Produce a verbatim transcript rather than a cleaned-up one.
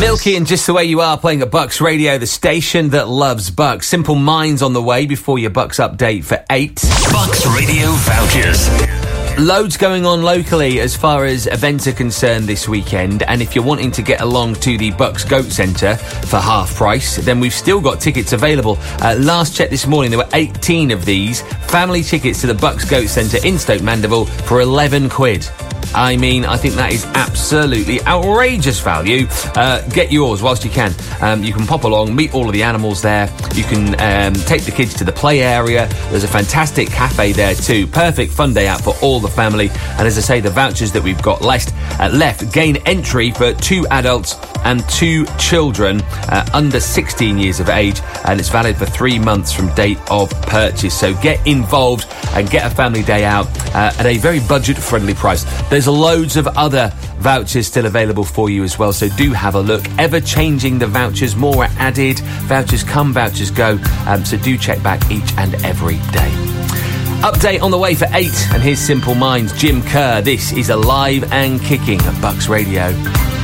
Milky and Just the Way You Are playing at Bucks Radio, the station that loves Bucks. Simple Minds on the way before your Bucks update for eight. Bucks Radio vouchers. Loads going on locally as far as events are concerned this weekend, and if you're wanting to get along to the Bucks Goat Centre for half price, then we've still got tickets available. Uh, last check this morning, there were eighteen of these family tickets to the Bucks Goat Centre in Stoke Mandeville for eleven quid. I mean, I think that is absolutely outrageous value. Uh, get yours whilst you can. Um, you can pop along, meet all of the animals there. You can um, take the kids to the play area. There's a fantastic cafe there too. Perfect fun day out for all the family. And as I say, the vouchers that we've got left, uh, left gain entry for two adults and two children uh, under sixteen years of age, and it's valid for three months from date of purchase. So get involved and get a family day out uh, at a very budget-friendly price. There's loads of other vouchers still available for you as well, so do have a look. Ever changing the vouchers, more are added. Vouchers come, vouchers go, um, so do check back each and every day. Update on the way for eight, and here's Simple Minds, Jim Kerr. This is Alive and Kicking at Bucks Radio.